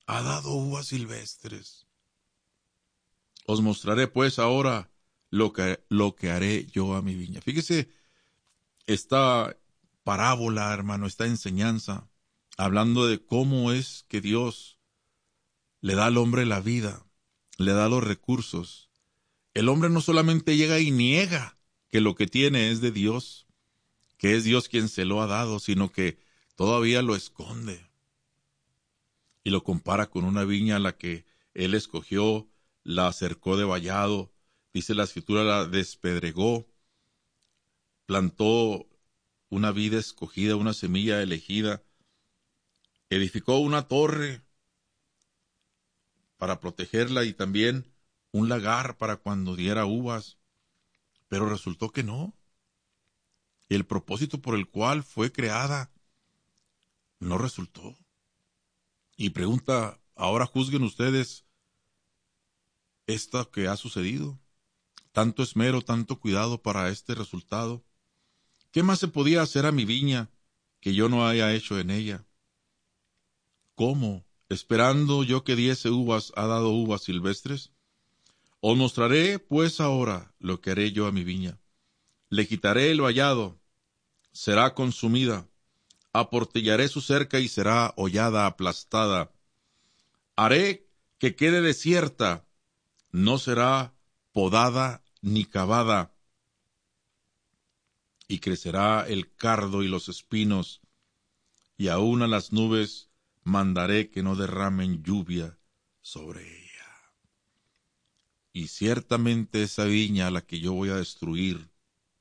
ha dado uvas silvestres. Os mostraré pues ahora lo que haré yo a mi viña. Fíjese, esta parábola, hermano, esta enseñanza, hablando de cómo es que Dios le da al hombre la vida, le da los recursos. El hombre no solamente llega y niega que lo que tiene es de Dios, que es Dios quien se lo ha dado, sino que todavía lo esconde. Y lo compara con una viña a la que él escogió, la cercó de vallado, dice la escritura, la despedregó, plantó una vid escogida, una semilla elegida, edificó una torre para protegerla y también un lagar para cuando diera uvas, pero resultó que no. El propósito por el cual fue creada no resultó. Y pregunta, ahora juzguen ustedes esto que ha sucedido. Tanto esmero, tanto cuidado para este resultado. ¿Qué más se podía hacer a mi viña que yo no haya hecho en ella? ¿Cómo? ¿Esperando yo que diese uvas ha dado uvas silvestres? Os mostraré pues ahora lo que haré yo a mi viña. Le quitaré el vallado, será consumida. Aportillaré su cerca y será hollada, aplastada. Haré que quede desierta, no será podada ni cavada. Y crecerá el cardo y los espinos, y aun a las nubes mandaré que no derramen lluvia sobre ella. Y ciertamente esa viña a la que yo voy a destruir,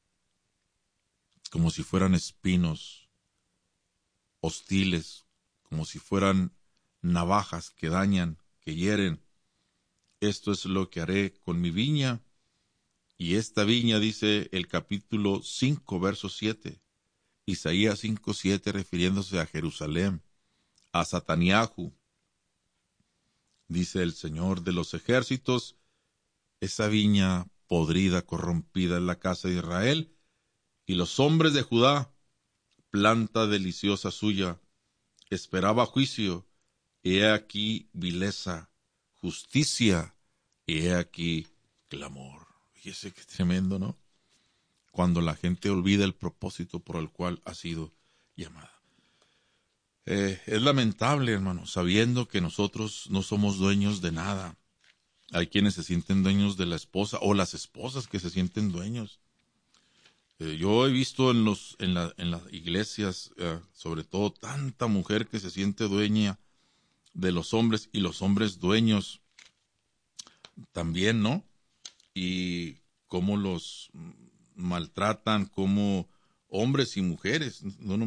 como si fueran espinos hostiles, como si fueran navajas que dañan, que hieren, esto es lo que haré con mi viña. Y esta viña, dice el capítulo 5, verso 7, Isaías 5, 7, refiriéndose a Jerusalén, a Sataniahu, dice el Señor de los ejércitos, esa viña podrida, corrompida en la casa de Israel, y los hombres de Judá, planta deliciosa suya, esperaba juicio, y he aquí vileza, justicia, y he aquí clamor. Fíjese qué tremendo, ¿no? Cuando la gente olvida el propósito por el cual ha sido llamada. Es lamentable, hermano, sabiendo que nosotros no somos dueños de nada. Hay quienes se sienten dueños de la esposa, o las esposas que se sienten dueños. Yo he visto en las iglesias, sobre todo, tanta mujer que se siente dueña de los hombres, y los hombres dueños también, ¿no? Y cómo los maltratan, como hombres y mujeres,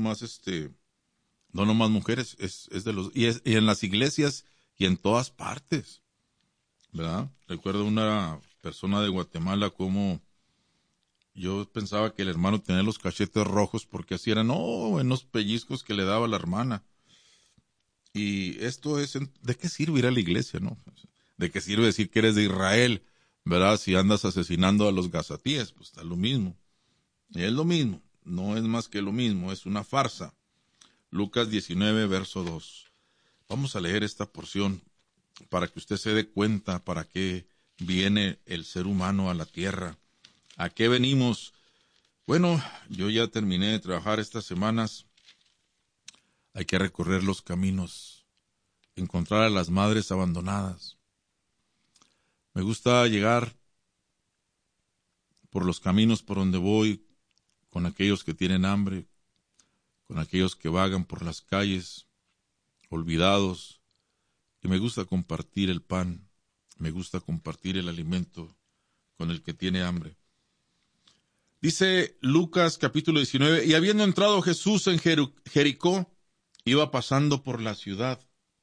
no nomás mujeres, es de los, y en las iglesias y en todas partes, ¿verdad? Recuerdo una persona de Guatemala como yo pensaba que el hermano tenía los cachetes rojos porque así eran, buenos pellizcos que le daba la hermana. Y esto es, ¿de qué sirve ir a la iglesia, no? ¿De qué sirve decir que eres de Israel, verdad? Si andas asesinando a los gazatíes, pues está lo mismo. Y es lo mismo, no es más que lo mismo, es una farsa. Lucas 19, verso 2. Vamos a leer esta porción para que usted se dé cuenta para qué viene el ser humano a la tierra. ¿A qué venimos? Bueno, yo ya terminé de trabajar estas semanas. Hay que recorrer los caminos, encontrar a las madres abandonadas. Me gusta llegar por los caminos por donde voy, con aquellos que tienen hambre, con aquellos que vagan por las calles, olvidados, y me gusta compartir el pan, me gusta compartir el alimento con el que tiene hambre. Dice Lucas capítulo 19, y habiendo entrado Jesús en Jericó, iba pasando por la ciudad.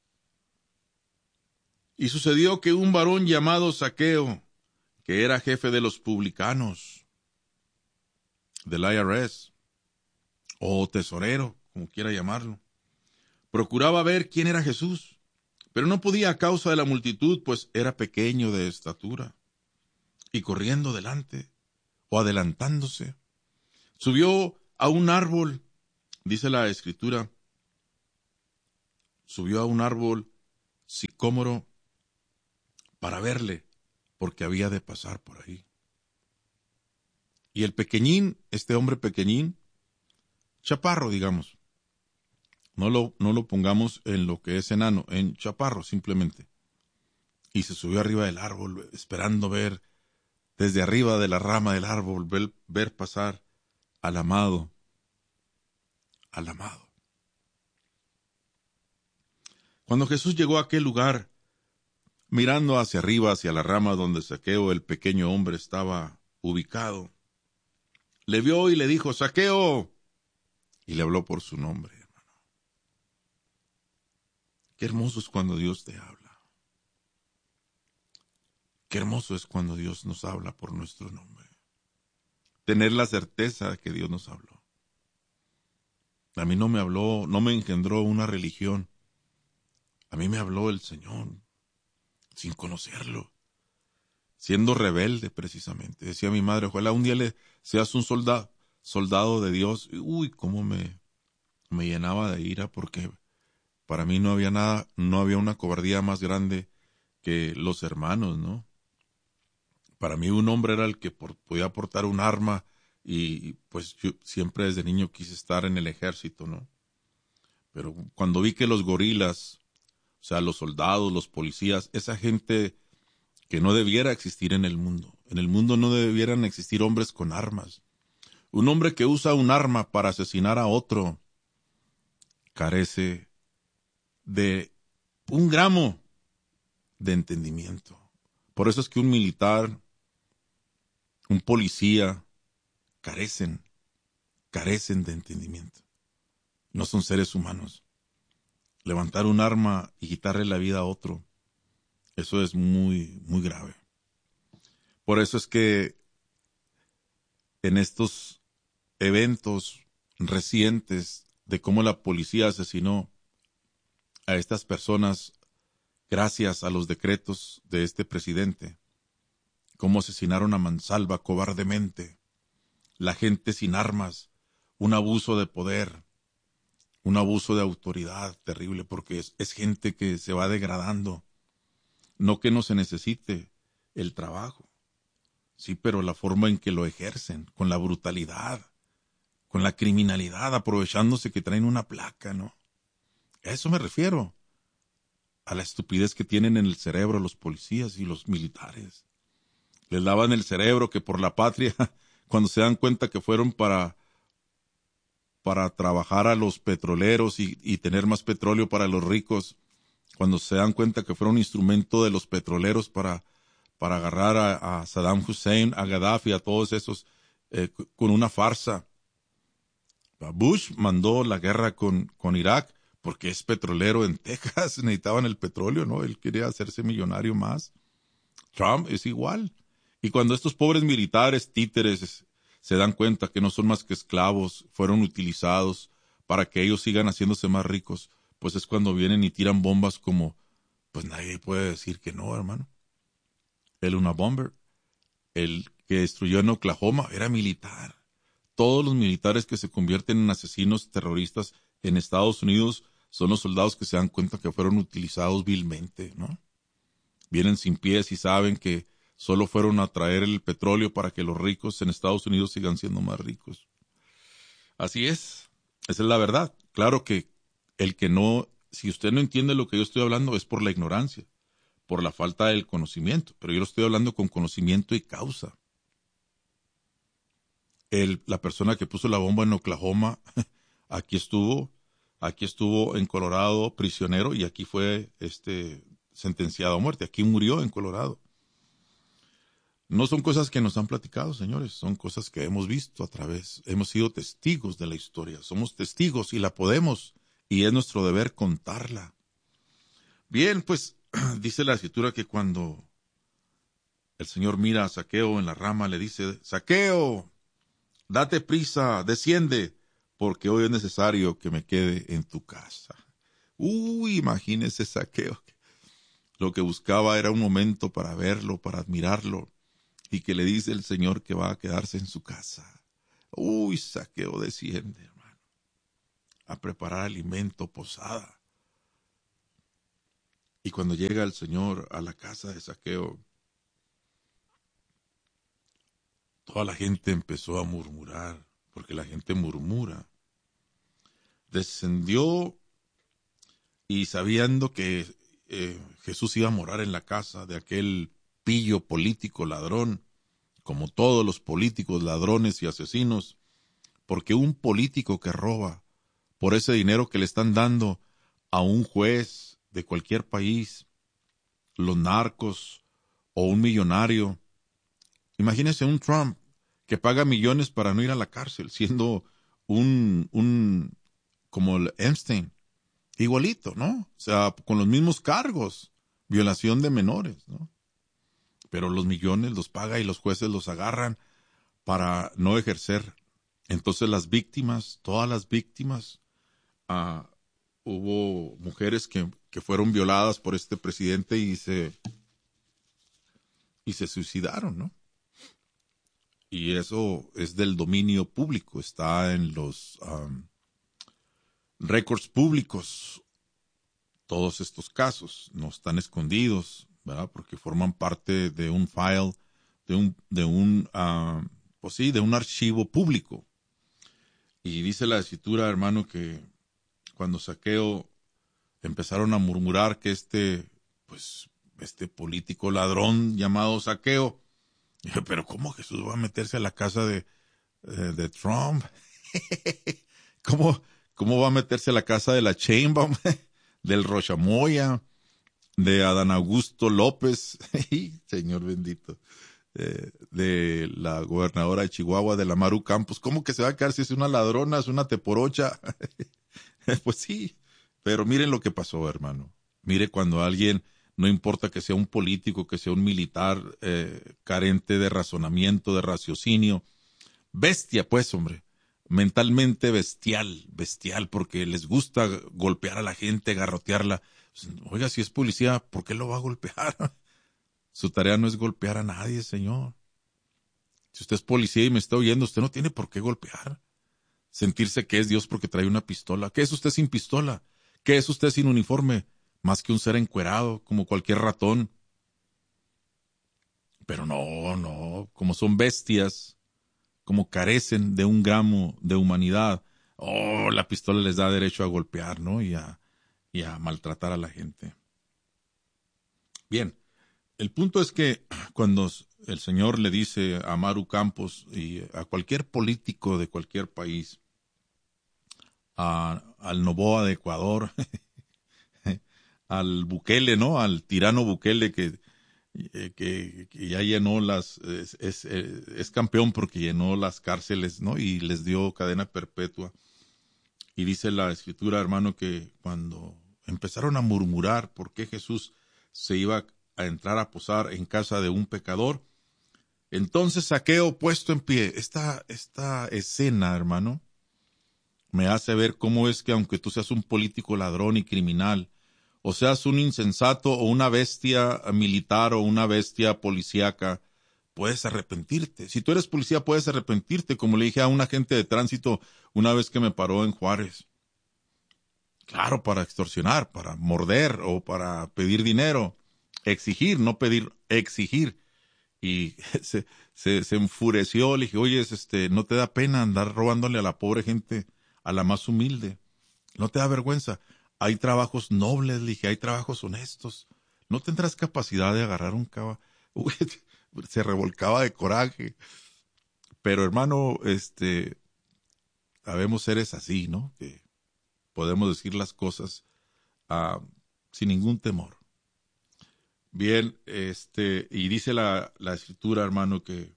Y sucedió que un varón llamado Zaqueo, que era jefe de los publicanos, del IRS, o tesorero, como quiera llamarlo, procuraba ver quién era Jesús, pero no podía a causa de la multitud, pues era pequeño de estatura. Y corriendo delante, o adelantándose, subió a un árbol, dice la Escritura, subió a un árbol sicómoro para verle, porque había de pasar por ahí. Y el pequeñín, este hombre pequeñín, chaparro, digamos, no lo pongamos en lo que es enano, en chaparro simplemente. Y se subió arriba del árbol, esperando ver desde arriba de la rama del árbol, ver pasar al amado, al amado. Cuando Jesús llegó a aquel lugar, mirando hacia arriba, hacia la rama donde Zaqueo, el pequeño hombre, estaba ubicado, le vio y le dijo, Zaqueo, y le habló por su nombre, hermano. Qué hermoso es cuando Dios te habla. Qué hermoso es cuando Dios nos habla por nuestro nombre. Tener la certeza de que Dios nos habló. A mí no me habló, no me engendró una religión. A mí me habló el Señor, sin conocerlo, siendo rebelde precisamente. Decía mi madre, ojalá un día seas un soldado de Dios. Uy, cómo me llenaba de ira, porque para mí no había nada, no había una cobardía más grande que los hermanos, ¿no? Para mí un hombre era el que podía portar un arma, y pues yo siempre desde niño quise estar en el ejército, ¿no? Pero cuando vi que los gorilas, o sea, los soldados, los policías, esa gente que no debiera existir en el mundo no debieran existir hombres con armas. Un hombre que usa un arma para asesinar a otro carece de un gramo de entendimiento. Por eso es que un militar, un policía, carecen de entendimiento. No son seres humanos. Levantar un arma y quitarle la vida a otro, eso es muy, muy grave. Por eso es que en estos eventos recientes de cómo la policía asesinó a estas personas gracias a los decretos de este presidente, cómo asesinaron a mansalva cobardemente, la gente sin armas, un abuso de poder, un abuso de autoridad terrible, porque es gente que se va degradando. No que no se necesite el trabajo, sí, pero la forma en que lo ejercen, con la brutalidad, con la criminalidad, aprovechándose que traen una placa, ¿no? A eso me refiero, a la estupidez que tienen en el cerebro los policías y los militares. Les lavan el cerebro que por la patria, cuando se dan cuenta que fueron para trabajar a los petroleros y tener más petróleo para los ricos, cuando se dan cuenta que fueron instrumento de los petroleros para agarrar a Saddam Hussein, a Gaddafi, a todos esos, con una farsa. Bush mandó la guerra con Irak porque es petrolero en Texas, necesitaban el petróleo, ¿no? Él quería hacerse millonario más. Trump es igual. Y cuando estos pobres militares títeres se dan cuenta que no son más que esclavos, fueron utilizados para que ellos sigan haciéndose más ricos, pues es cuando vienen y tiran bombas como, pues nadie puede decir que no, hermano. El Unabomber, el que destruyó en Oklahoma, era militar. Todos los militares que se convierten en asesinos terroristas en Estados Unidos son los soldados que se dan cuenta que fueron utilizados vilmente, ¿no? Vienen sin pies y saben que solo fueron a traer el petróleo para que los ricos en Estados Unidos sigan siendo más ricos. Así es, esa es la verdad. Claro que el que no, si usted no entiende lo que yo estoy hablando es por la ignorancia, por la falta del conocimiento, pero yo lo estoy hablando con conocimiento y causa. La persona que puso la bomba en Oklahoma, aquí estuvo en Colorado prisionero y aquí fue sentenciado a muerte, aquí murió en Colorado. No son cosas que nos han platicado, señores, son cosas que hemos visto hemos sido testigos de la historia, somos testigos y la podemos, y es nuestro deber contarla. Bien, pues dice la escritura que cuando el Señor mira a Zaqueo en la rama, le dice, Zaqueo, date prisa, desciende, porque hoy es necesario que me quede en tu casa. Uy, imagínese Zaqueo. Lo que buscaba era un momento para verlo, para admirarlo, y que le dice el Señor que va a quedarse en su casa. Uy, Zaqueo desciende, hermano, a preparar alimento, posada. Y cuando llega el Señor a la casa de Zaqueo, toda la gente empezó a murmurar, porque la gente murmura. Descendió y sabiendo que Jesús iba a morar en la casa de aquel pillo político ladrón, como todos los políticos ladrones y asesinos, porque un político que roba por ese dinero que le están dando a un juez de cualquier país, los narcos o un millonario. Imagínense un Trump que paga millones para no ir a la cárcel, siendo como el Epstein, igualito, ¿no? O sea, con los mismos cargos, violación de menores, ¿no? Pero los millones los paga y los jueces los agarran para no ejercer. Entonces las víctimas, todas las víctimas, hubo mujeres que fueron violadas por este presidente y se suicidaron, ¿no? Y eso es del dominio público, está en los récords públicos. Todos estos casos no están escondidos, ¿verdad? Porque forman parte de un file, pues sí, de un archivo público. Y dice la escritura, hermano, que cuando Zaqueo empezaron a murmurar que este político ladrón llamado Zaqueo, dije, pero ¿cómo Jesús va a meterse a la casa de Trump? ¿Cómo va a meterse a la casa de la Sheinbaum, del Rochamoya, de Adán Augusto López, Señor bendito, de la gobernadora de Chihuahua, de la Maru Campos? ¿Cómo que se va a quedar si es una ladrona, es una teporocha? Pues sí, pero miren lo que pasó, hermano. Mire cuando alguien, no importa que sea un político, que sea un militar, carente de razonamiento, de raciocinio, bestia pues, hombre, mentalmente bestial, porque les gusta golpear a la gente, garrotearla. Oiga, si es policía, ¿por qué lo va a golpear? Su tarea no es golpear a nadie, señor. Si usted es policía y me está oyendo, usted no tiene por qué golpear. Sentirse que es Dios porque trae una pistola. ¿Qué es usted sin pistola? ¿Qué es usted sin uniforme? Más que un ser encuerado, como cualquier ratón. Pero no, como son bestias, como carecen de un gramo de humanidad, la pistola les da derecho a golpear, ¿no? Y a maltratar a la gente. Bien, el punto es que cuando el Señor le dice a Maru Campos y a cualquier político de cualquier país, al Noboa de Ecuador, al Bukele, ¿no? Al tirano Bukele que ya llenó es campeón porque llenó las cárceles, ¿no? Y les dio cadena perpetua. Y dice la escritura, hermano, que cuando empezaron a murmurar por qué Jesús se iba a entrar a posar en casa de un pecador, entonces Zaqueo, puesto en pie. Esta escena, hermano, me hace ver cómo es que aunque tú seas un político ladrón y criminal, o seas un insensato o una bestia militar o una bestia policíaca, puedes arrepentirte. Si tú eres policía, puedes arrepentirte, como le dije a un agente de tránsito una vez que me paró en Juárez. Claro, para extorsionar, para morder o para pedir dinero. Exigir, no pedir, exigir. Y se enfureció, le dije, oye, ¿no te da pena andar robándole a la pobre gente, a la más humilde? ¿No te da vergüenza? Hay trabajos nobles, le dije, hay trabajos honestos. ¿No tendrás capacidad de agarrar un caballo? Se revolcaba de coraje. Pero hermano, habemos seres así, ¿no? Que podemos decir las cosas sin ningún temor. Bien, y dice la escritura, hermano, que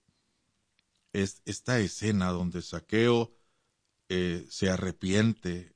es esta escena donde Zaqueo se arrepiente,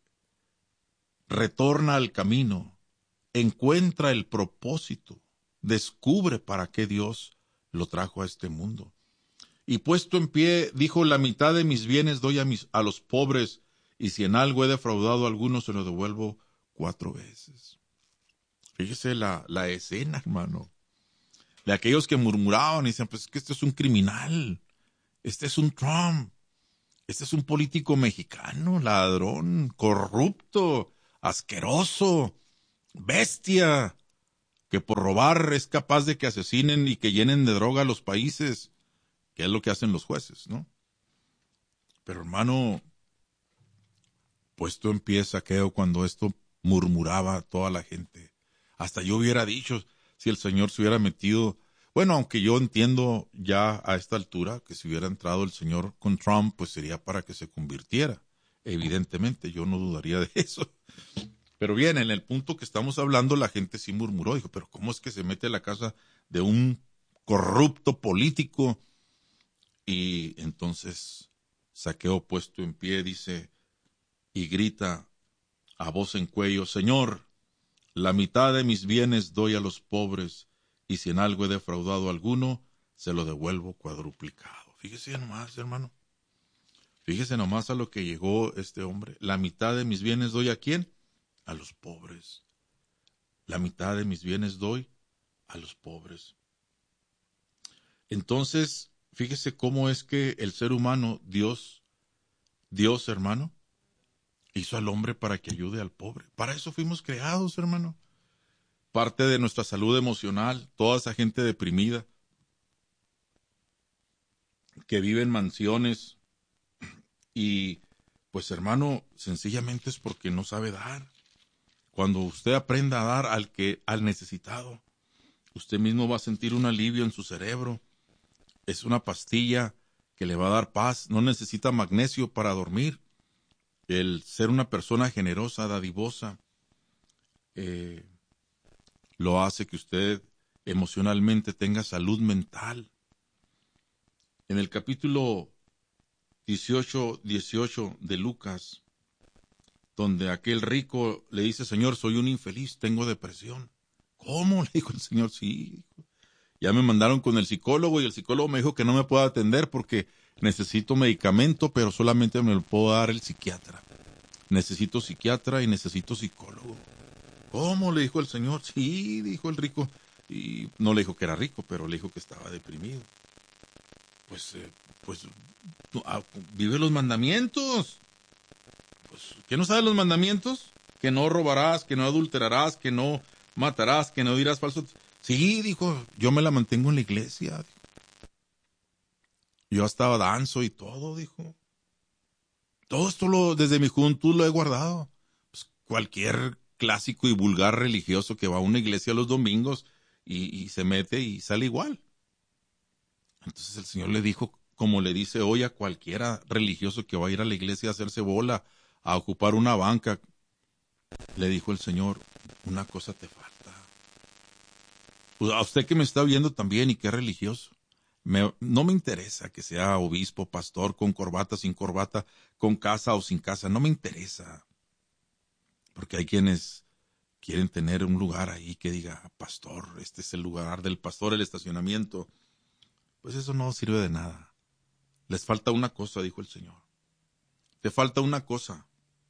retorna al camino, encuentra el propósito, descubre para qué Dios lo trajo a este mundo. Y puesto en pie, dijo, la mitad de mis bienes doy a los pobres, y si en algo he defraudado a alguno, se lo devuelvo 4 veces. Fíjese la escena, hermano, de aquellos que murmuraban y decían, pues es que este es un criminal, este es un Trump, este es un político mexicano, ladrón, corrupto, asqueroso, bestia. que por robar es capaz de que asesinen y que llenen de droga a los países, que es lo que hacen los jueces, ¿no? Pero hermano, puesto en pie Zaqueo cuando esto murmuraba toda la gente. Hasta yo hubiera dicho, si el Señor se hubiera metido, bueno, aunque yo entiendo ya a esta altura que si hubiera entrado el Señor con Trump, pues sería para que se convirtiera. Evidentemente, yo no dudaría de eso. Pero bien, en el punto que estamos hablando, la gente sí murmuró, dijo, pero ¿cómo es que se mete a la casa de un corrupto político? Y entonces Zaqueo puesto en pie dice y grita a voz en cuello, Señor, la mitad de mis bienes doy a los pobres, y si en algo he defraudado a alguno, se lo devuelvo cuadruplicado. Fíjese nomás, hermano. Fíjese nomás a lo que llegó este hombre. La mitad de mis bienes doy ¿a quién? A los pobres. La mitad de mis bienes doy a los pobres. Entonces, fíjese cómo es que el ser humano, Dios, hermano, hizo al hombre para que ayude al pobre. Para eso fuimos creados, hermano. Parte de nuestra salud emocional, toda esa gente deprimida, que vive en mansiones y, pues hermano, sencillamente es porque no sabe dar. Cuando usted aprenda a dar al necesitado, usted mismo va a sentir un alivio en su cerebro. Es una pastilla que le va a dar paz. No necesita magnesio para dormir. El ser una persona generosa, dadivosa, lo hace que usted emocionalmente tenga salud mental. En el capítulo 18 de Lucas, donde aquel rico le dice, Señor, soy un infeliz, tengo depresión. ¿Cómo? Le dijo el Señor, sí. Ya me mandaron con el psicólogo y el psicólogo me dijo que no me puedo atender porque necesito medicamento, pero solamente me lo puedo dar el psiquiatra. Necesito psiquiatra y necesito psicólogo. ¿Cómo? Le dijo el Señor. Sí, dijo el rico. Y no le dijo que era rico, pero le dijo que estaba deprimido. Pues, vive los mandamientos. Pues, ¿qué no sabe los mandamientos? Que no robarás, que no adulterarás, que no matarás, que no dirás falso. Sí, dijo, yo me la mantengo en la iglesia. Dijo. Yo hasta danzo y todo, dijo. Todo esto desde mi juventud lo he guardado. Pues cualquier clásico y vulgar religioso que va a una iglesia los domingos y se mete y sale igual. Entonces el Señor le dijo, como le dice hoy a cualquiera religioso que va a ir a la iglesia a hacerse bola, a ocupar una banca, le dijo el Señor, una cosa te falta. Pues a usted que me está viendo también y que es religioso, no me interesa que sea obispo, pastor, con corbata, sin corbata, con casa o sin casa, no me interesa. Porque hay quienes quieren tener un lugar ahí que diga, pastor, este es el lugar del pastor, el estacionamiento. Pues eso no sirve de nada. Les falta una cosa, dijo el Señor. Te falta una cosa.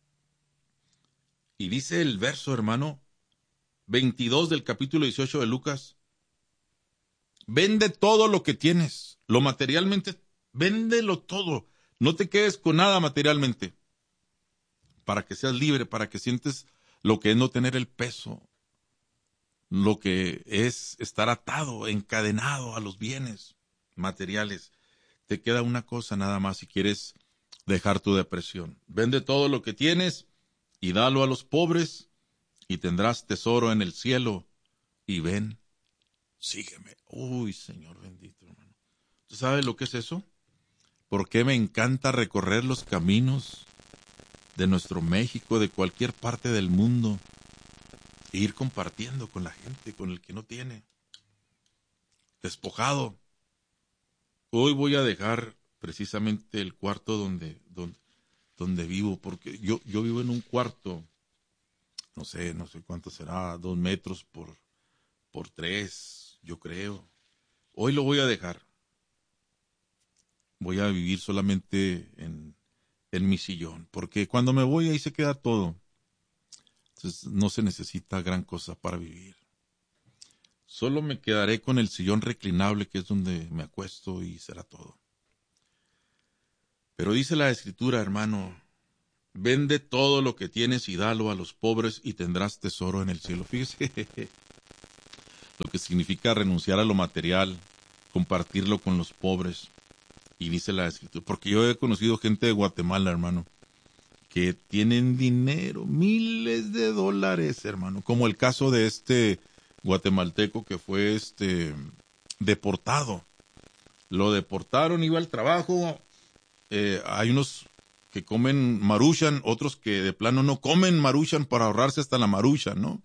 Y dice el verso, hermano, 22 del capítulo 18 de Lucas. Vende todo lo que tienes, lo materialmente, véndelo todo. No te quedes con nada materialmente. Para que seas libre, para que sientes lo que es no tener el peso, lo que es estar atado, encadenado a los bienes materiales. Te queda una cosa nada más si quieres dejar tu depresión. Vende todo lo que tienes y dalo a los pobres y tendrás tesoro en el cielo. Y ven, sígueme. Uy, Señor bendito, hermano. ¿Tú sabes lo que es eso? ¿Por qué me encanta recorrer los caminos de nuestro México, de cualquier parte del mundo, e ir compartiendo con la gente, con el que no tiene? Despojado. Hoy voy a dejar precisamente el cuarto donde vivo, porque yo vivo en un cuarto, no sé cuánto será, 2 metros por 3, yo creo. Hoy lo voy a dejar. Voy a vivir solamente en mi sillón, porque cuando me voy ahí se queda todo. Entonces no se necesita gran cosa para vivir. Solo me quedaré con el sillón reclinable, que es donde me acuesto, y será todo. Pero dice la Escritura, hermano, vende todo lo que tienes y dalo a los pobres y tendrás tesoro en el cielo. Fíjese, lo que significa renunciar a lo material, compartirlo con los pobres. Y dice la Escritura, porque yo he conocido gente de Guatemala, hermano, que tienen dinero, miles de dólares, hermano, como el caso de este guatemalteco que fue deportado. Lo deportaron, iba al trabajo, hay unos que comen maruchan, otros que de plano no comen maruchan para ahorrarse hasta la maruchan, ¿no?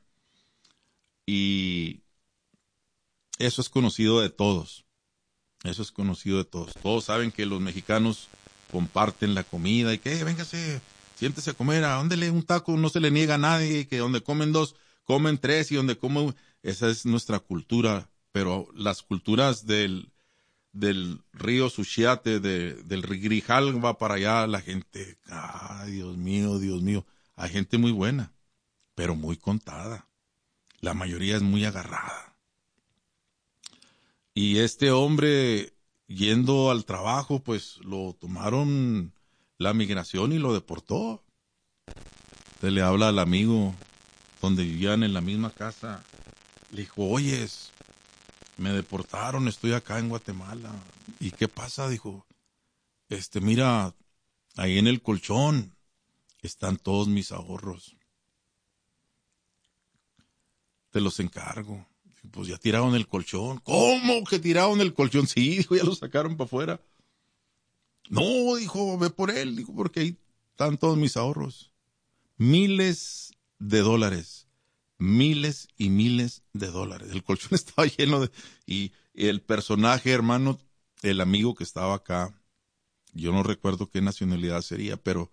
Y eso es conocido de todos. Eso es conocido de todos. Todos saben que los mexicanos comparten la comida y que, véngase, siéntese a comer, a donde le un taco no se le niega a nadie, que donde comen dos, comen tres y donde comen... Esa es nuestra cultura, pero las culturas del río Suchiate, del Grijalva para allá, la gente, ay, Dios mío, hay gente muy buena, pero muy contada. La mayoría es muy agarrada. Y este hombre, yendo al trabajo, pues lo tomaron la migración y lo deportó. Entonces le habla al amigo donde vivían en la misma casa. Le dijo, oyes, me deportaron, estoy acá en Guatemala. ¿Y qué pasa? Dijo, mira, ahí en el colchón están todos mis ahorros. Te los encargo. Pues ya tiraron el colchón. ¿Cómo que tiraron el colchón? Sí, dijo, ya lo sacaron para afuera. No, dijo, ve por él, dijo, porque ahí están todos mis ahorros. Miles de dólares. Miles y miles de dólares. El colchón estaba lleno de... Y el personaje, hermano, el amigo que estaba acá, yo no recuerdo qué nacionalidad sería, pero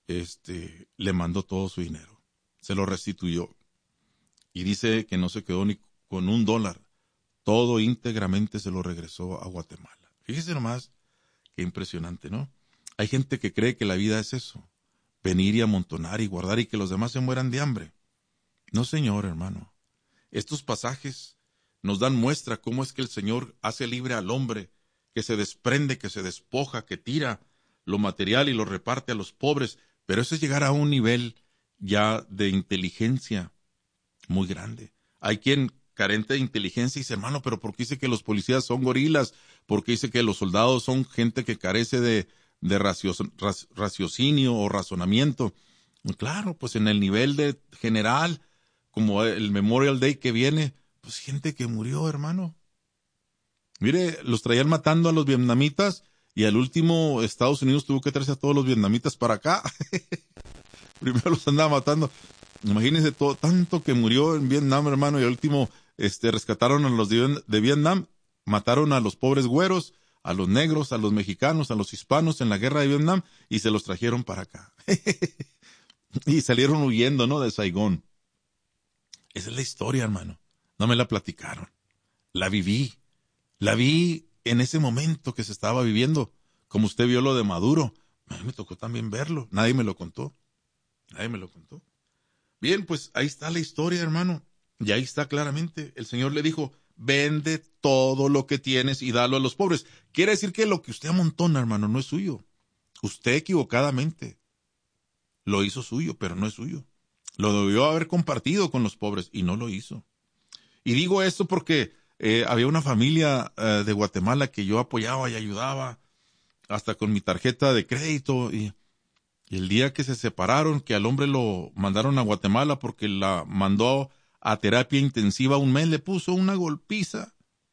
le mandó todo su dinero. Se lo restituyó. Y dice que no se quedó ni con $1. Todo íntegramente se lo regresó a Guatemala. Fíjese nomás, qué impresionante, ¿no? Hay gente que cree que la vida es eso, venir y amontonar y guardar y que los demás se mueran de hambre. No, señor, hermano. Estos pasajes nos dan muestra cómo es que el Señor hace libre al hombre, que se desprende, que se despoja, que tira lo material y lo reparte a los pobres, pero eso es llegar a un nivel ya de inteligencia muy grande. Hay quien carente de inteligencia y dice, hermano, pero ¿por qué dice que los policías son gorilas? ¿Por qué dice que los soldados son gente que carece de raciocinio o razonamiento? Claro, pues en el nivel de general, como el Memorial Day que viene, pues gente que murió, hermano. Mire, los traían matando a los vietnamitas y al último Estados Unidos tuvo que traerse a todos los vietnamitas para acá. Primero los andaba matando. Imagínense todo, tanto que murió en Vietnam, hermano, y al último rescataron a los de Vietnam, mataron a los pobres güeros, a los negros, a los mexicanos, a los hispanos en la guerra de Vietnam y se los trajeron para acá. Y salieron huyendo, ¿no? De Saigón. Esa es la historia, hermano. No me la platicaron. La viví. La vi en ese momento que se estaba viviendo. Como usted vio lo de Maduro. A mí me tocó también verlo. Nadie me lo contó. Nadie me lo contó. Bien, pues ahí está la historia, hermano. Y ahí está claramente. El Señor le dijo, vende todo lo que tienes y dalo a los pobres. Quiere decir que lo que usted amontona, hermano, no es suyo. Usted equivocadamente lo hizo suyo, pero no es suyo. Lo debió haber compartido con los pobres y no lo hizo. Y digo esto porque había una familia de Guatemala que yo apoyaba y ayudaba hasta con mi tarjeta de crédito y el día que se separaron, que al hombre lo mandaron a Guatemala porque la mandó a terapia intensiva 1 mes, le puso una golpiza.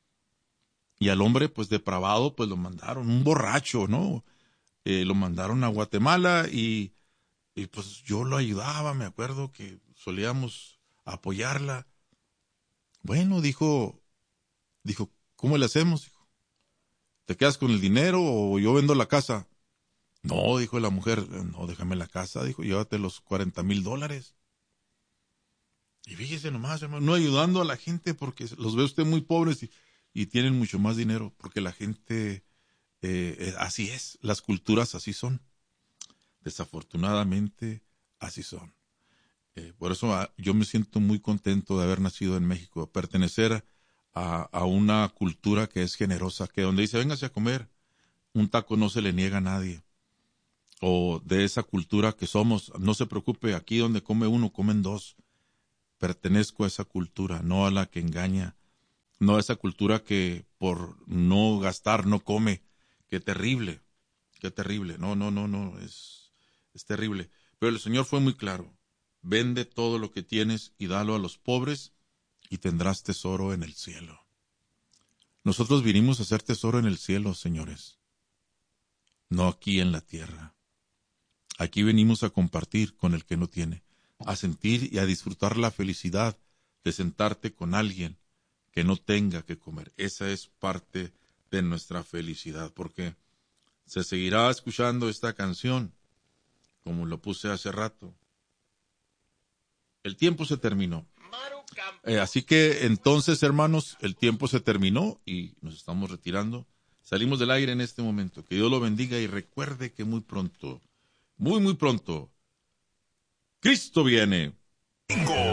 Y al hombre, pues depravado, pues lo mandaron, un borracho, ¿no? Lo mandaron a Guatemala y pues yo lo ayudaba, me acuerdo que solíamos apoyarla. Bueno, dijo, ¿cómo le hacemos? Dijo, ¿te quedas con el dinero o yo vendo la casa? No, dijo la mujer, no, déjame la casa, dijo, llévate los $40,000. Y fíjese nomás, hermano, no ayudando a la gente porque los ve usted muy pobres y tienen mucho más dinero, porque la gente, así es, las culturas así son. Desafortunadamente, así son. Por eso yo me siento muy contento de haber nacido en México, pertenecer a una cultura que es generosa, que donde dice, véngase a comer, un taco no se le niega a nadie. O de esa cultura que somos, no se preocupe, aquí donde come uno, comen dos. Pertenezco a esa cultura, no a la que engaña No esa cultura que por no gastar no come. Qué terrible, qué terrible. No, es terrible. Pero el Señor fue muy claro. Vende todo lo que tienes y dalo a los pobres y tendrás tesoro en el cielo. Nosotros vinimos a hacer tesoro en el cielo, señores, no aquí en la tierra. Aquí venimos a compartir con el que no tiene, a sentir y a disfrutar la felicidad de sentarte con alguien que no tenga que comer. Esa es parte de nuestra felicidad, porque se seguirá escuchando esta canción, como lo puse hace rato. El tiempo se terminó. Así que entonces, hermanos, el tiempo se terminó y nos estamos retirando. Salimos del aire en este momento. Que Dios lo bendiga y recuerde que muy pronto, muy pronto, Cristo viene.